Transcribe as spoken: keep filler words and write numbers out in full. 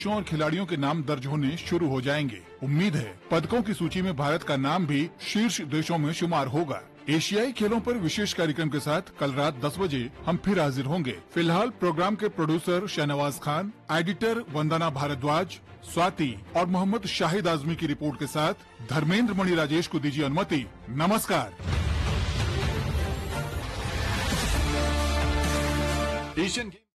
और खिलाड़ियों के नाम दर्ज होने शुरू हो जाएंगे। उम्मीद है पदकों की सूची में भारत का नाम भी शीर्ष देशों में शुमार होगा। एशियाई खेलों पर विशेष कार्यक्रम के साथ कल रात दस बजे हम फिर हाजिर होंगे। फिलहाल प्रोग्राम के प्रोड्यूसर शहनवाज खान, एडिटर वंदना भारद्वाज, स्वाति और मोहम्मद शाहिद आजमी की रिपोर्ट के साथ धर्मेंद्र मणि राजेश को दीजिए अनुमति। नमस्कार। एशियन